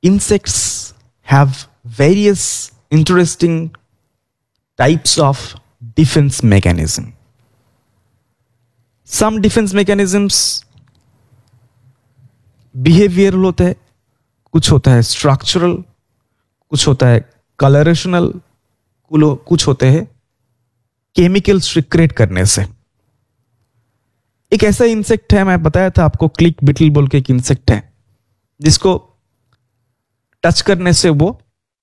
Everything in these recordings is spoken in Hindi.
insects have various interesting types of defense mechanism. Some defense mechanisms behavioral होता है, कुछ होता है structural, कुछ होता है colorational, कुछ होते हैं केमिकल सीक्रेट करने से. एक ऐसा इंसेक्ट है, मैं बताया था आपको, क्लिक बिटल बोल के एक इंसेक्ट है जिसको टच करने से वो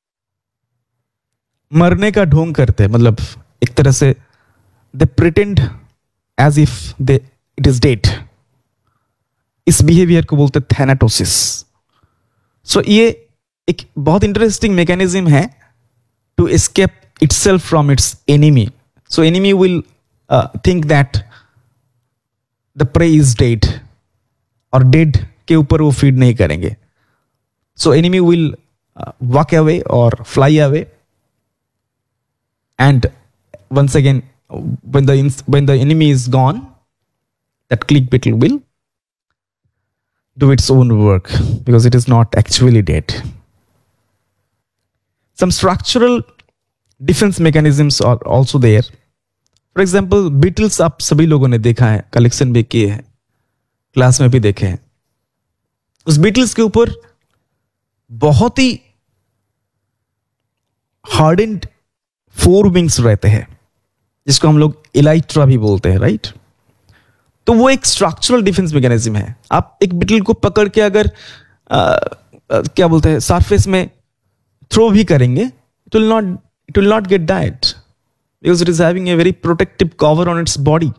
मरने का ढोंग करते हैं. मतलब एक तरह से they pretend as if they it is dead. इस बिहेवियर को बोलते हैं थैनाटोसिस. सो ये एक बहुत इंटरेस्टिंग मैकेनिज्म है to escape itself from its enemy. So enemy will think that the prey is dead, और dead के ऊपर वो feed नहीं करेंगे. So enemy will walk away or fly away, and once again when the enemy is gone, that click beetle will do its own work because it is not actually dead. Some structural defence mechanisms are also there. For example Beatles आप सभी लोगों ने देखा है, कलेक्शन भी किए हैं, क्लास में भी देखे हैं. उस बीटल्स के ऊपर बहुत ही हार्डेंड 4 विंग्स रहते हैं जिसको हम लोग एलाइट्रा भी बोलते हैं, राइट. तो वो एक स्ट्रक्चरल डिफेंस मैकेनिज्म है. आप एक बीटल को पकड़ के अगर क्या बोलते हैं सरफेस में थ्रो भी करेंगे, it will not get died because it is having a very protective cover on its body.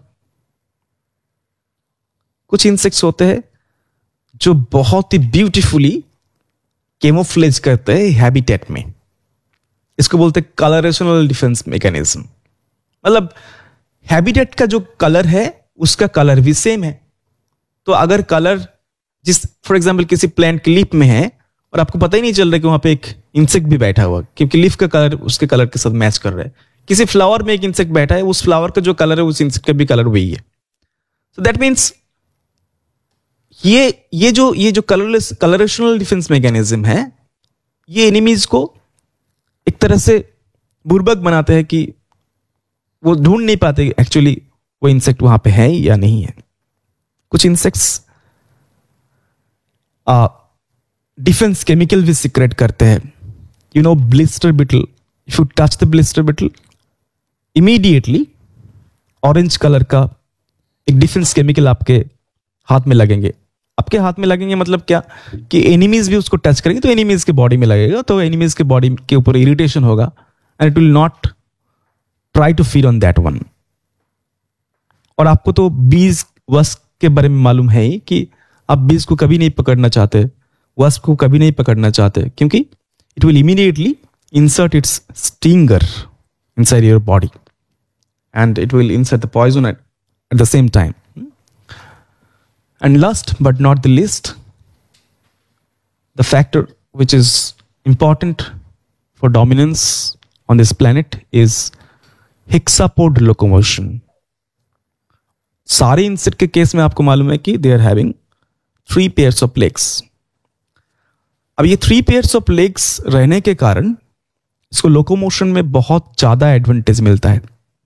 कुछ इंसेक्ट्स होते हैं जो बहुत ही ब्यूटीफुली कैमोफ्लेज करते हैं हैबिटेट में. इसको बोलते हैं कलरेशनल डिफेंस मैकेनिज्म. मतलब हैबिटेट का जो कलर है उसका कलर भी सेम है. तो अगर कलर जिस फॉर एग्जाम्पल किसी प्लांट की लीफ में है और आपको पता ही नहीं चल रहा कि वहां पे एक इंसेक्ट भी बैठा हुआ, क्योंकि लीफ का कलर उसके कलर के साथ मैच कर रहा है. किसी फ्लावर में एक इंसेक्ट बैठा है, उस फ्लावर का जो कलर है उस इंसेक्ट का भी कलर वही है. सो दैट मीन्स ये जो कलरेशनल डिफेंस मैकेनिज्म है, ये एनिमीज को एक तरह से बुर्बक बनाते हैं कि वो ढूंढ नहीं पाते एक्चुअली वो इंसेक्ट वहां पे है या नहीं है. कुछ इंसेक्ट्स डिफेंस केमिकल भी सीक्रेट करते हैं. You know blister beetle, if you touch the blister beetle, immediately orange colour का एक डिफेंस केमिकल आपके हाथ में लगेंगे. आपके हाथ में लगेंगे मतलब क्या कि एनिमीज भी उसको टच करेंगे तो एनिमीज के बॉडी में लगेगा, तो एनिमीज के बॉडी के ऊपर इरिटेशन होगा and it will not try to feed on that one. और आपको तो बीज वस्प के बारे में मालूम है ही कि आप बीज को कभी नहीं पकड़ना चाहते, वस्प को कभी नहीं पकड़ना चाहते, क्योंकि it will immediately insert it's stinger inside your body and it will insert the poison at the same time. And last but not the least, the factor which is important for dominance on this planet is hexapod locomotion. सारे इंसेक्ट के केस में आपको मालूम है कि they are having 3 pairs of legs. अब ये 3 pairs of legs रहने के कारण इसको लोकोमोशन में बहुत ज्यादा एडवांटेज मिलता है.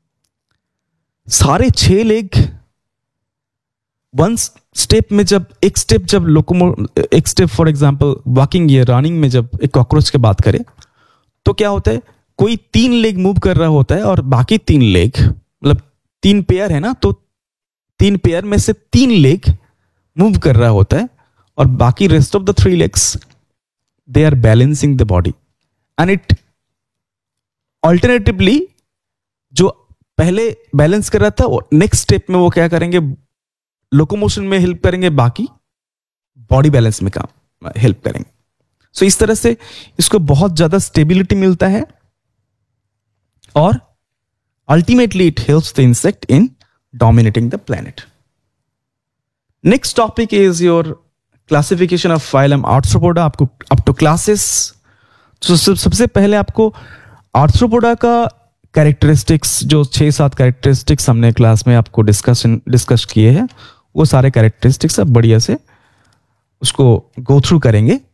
सारे 6 लेग वन स्टेप में जब एक स्टेप फॉर एग्जांपल वॉकिंग या रनिंग में जब एक कॉकरोच की बात करें तो क्या होता है, कोई 3 लेग मूव कर रहा होता है और बाकी 3 लेग मतलब 3 पेयर है ना, तो 3 पेयर में से 3 लेग मूव कर रहा होता है और बाकी rest of the 3 legs they are balancing the body and it alternatively जो पहले बैलेंस कर रहा था वो नेक्स्ट स्टेप में वो क्या करेंगे, लोकोमोशन में हेल्प करेंगे, बाकी बॉडी बैलेंस में काम हेल्प करेंगे. सो इस तरह से इसको बहुत ज्यादा स्टेबिलिटी मिलता है और ultimately it helps the insect in dominating the planet. Next topic is your classification of phylum arthropoda. आपको अप टू क्लासेस, तो सबसे पहले आपको आर्थ्रोपोडा का कैरेक्टरिस्टिक्स जो 6-7 कैरेक्टरिस्टिक्स हमने क्लास में आपको डिस्कस किए हैं, वो सारे कैरेक्टरिस्टिक्स आप बढ़िया से उसको गो थ्रू करेंगे